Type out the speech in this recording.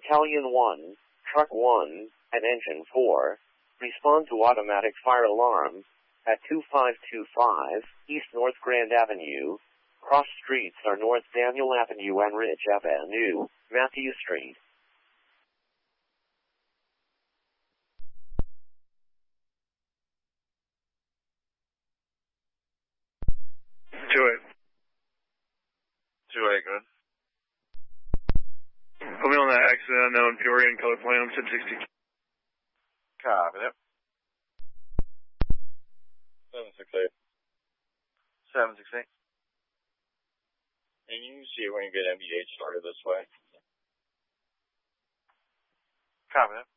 Battalion 1, Truck 1, and Engine 4, respond to automatic fire alarm at 2525 East North Grand Avenue. Cross streets are North Daniel Avenue and Ridge Avenue, Matthew Street. Two eight, good. Put me on that accident unknown Peoria and color plan on 1060. Copy that. 768. 768. And you see when you get MDH started this way. Copy that.